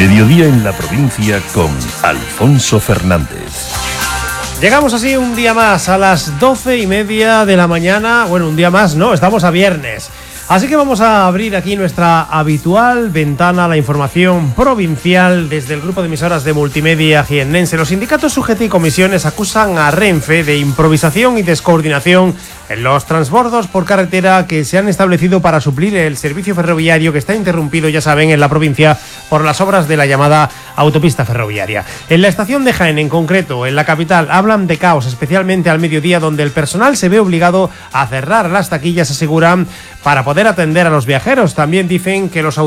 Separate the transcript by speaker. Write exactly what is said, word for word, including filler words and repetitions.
Speaker 1: Mediodía en la provincia con Alfonso Fernández.
Speaker 2: Llegamos así un día más a las doce y media de la mañana. Bueno, un día más no, estamos a viernes. Así que vamos a abrir aquí nuestra habitual ventana a la información provincial desde el grupo de emisoras de multimedia jiennense. Los sindicatos U G T y comisiones acusan a Renfe de improvisación y descoordinación en los transbordos por carretera que se han establecido para suplir el servicio ferroviario que está interrumpido, ya saben, en la provincia por las obras de la llamada autopista ferroviaria. En la estación de Jaén, en concreto, en la capital, hablan de caos, especialmente al mediodía, donde el personal se ve obligado a cerrar las taquillas, aseguran, para poder atender a los viajeros. También dicen que los